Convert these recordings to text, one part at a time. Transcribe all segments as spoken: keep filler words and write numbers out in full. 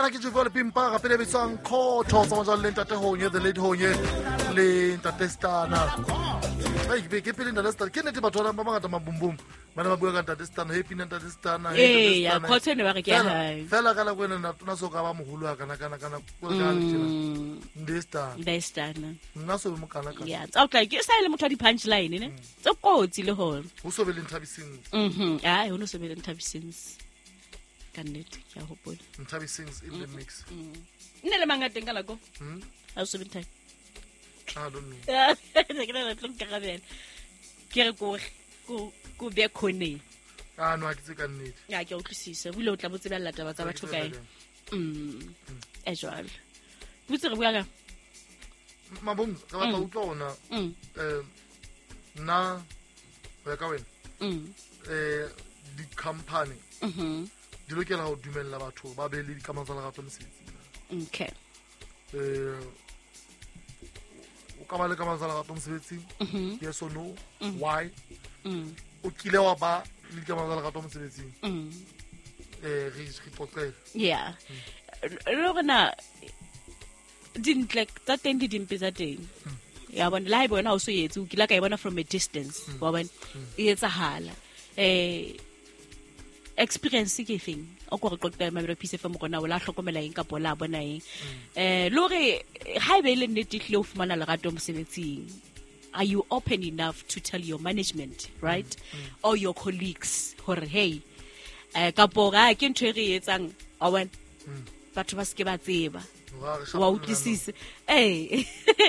ke juvole pimpa ga pele bitsang khotho sa motho le ntate honye the lady honye le ntate stana ai be ke pele ntate stana ke nete batho ba bangata mabumbum bana ba bua ka ntate stana happy ntate stana eh ya khotho ne ba re ke hai fela ka la kwena na tona so ka ba moholo kana kana kana ko ka tshela ntate stana ntate stana nna so mo kana kana ya tsa tla ke sa ile motho di punchline ne tso kotsi le hore ho so be le nthabising mhm ai ho no so be le nthabising kannet ya hopola nthabising in the mix nne le mangata ngala go hm a so bintha I don't know ne ke na tlong ka gabela ke re go go go be khone ah no a ke tse ka nnete ya ke utlwisisa bule o tla botse ba lata ba tsa batho kae mm e jwalo botse re bua ka mabong ka ba utlwa ona eh na ba ka wena mm eh di company mhm di lokela ho dumella batho ba be le dikamano tsa lerato mosebetsing okay eh o ka ba le kamano tsa lerato mosebetsing yes or no why mm o kile wa ba le dikamano tsa lerato mosebetsing mm eh re re potlele yeah lo gona dintle tsa teng di dimpe tsa teng ya bona la e bona o so yetse o kila ka e bona from a distance wa bona e etsa hala eh experience ke feng o go re qoqela mabelo pise fa mo gona o la hlokomela eng ka pola bona eng eh lo re ha e be le nnete hle o fumana lerato mosebetsing are you open enough to tell your management right mm. or your colleagues hore hey eh ka pora ke ntwe re etsang a wena batho ba ske ba tseba wa utlwisisa eh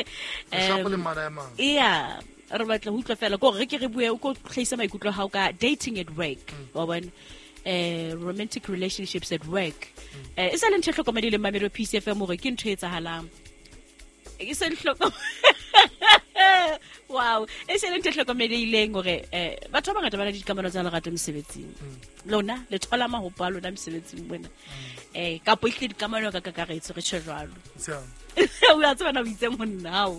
yeah re batla ho utlwa fela go re ke re bue o go tlhaisa maikutlo ha o ka dating at work wa bona eh romantic relationships at work eh isa le nthe hlokomedile mamelo P C F M gore ke ntho etsahalang e se hloko wow e se le nthe hlokomedile gore eh batho ba ngata ba na dikamano tsa lerato mosebetsing lona le thola mahopo a lona mosebetsing bona eh ka po ile dikamano ka kakaretso re tshwalo o ya tsena bitse monnao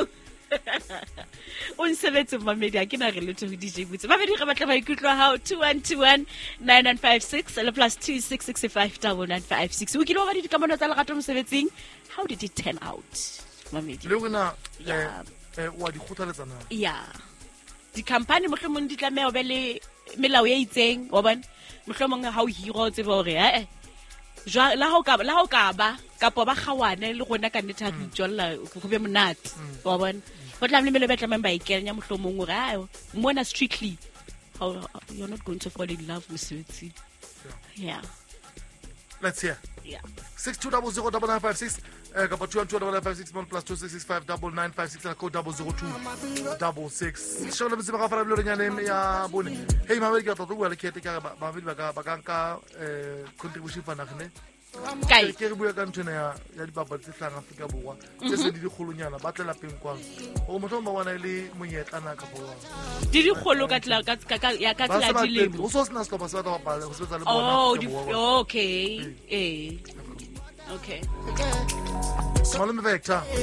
o nsebetse mamedi a ke na re le tho D J butse ba be di re batla ba ikutlwa ha two one two one nine nine five six le plus two six six five nine nine five six o kilo ba di dikamano tsa lerato mosebetsing how did it turn out mamedi le gona eh eh wa di khuthaletsana ya di company mohlomong di tlameha o be le melao ya itseng wa bona mohlomong ha o hiro tse ba hore eh jwa la ho ka la ho ka ba kapo ba khawane le gona ka nnete ha ke itjolla go be monate wa bona o tla mle ba tla memba ikenya mohlomong o ra mona strictly how you're not going to fall in love mosebetsi yeah let's hear yeah six two zero zero nine nine five six eh ka two one two nine five six one plus two six six five nine nine five six code zero zero two double six shona bese ba ka fara le nyane ya bone hey mabedi ka tlo bua le kete ka ba mabedi ba ka ba ka nka eh contribution fa nagne kai ke re bua ka ntshena ya ya dipapadi tse tlang Afrika borwa tse se di dikgolonyana ba tlela peng kwang o motho ba bona ile monyetlana ka borwa di dikgolo ka tla ka ya ka tla di le o so sna stop sa ba ba go se tsa le bona okay eh okay Small Vector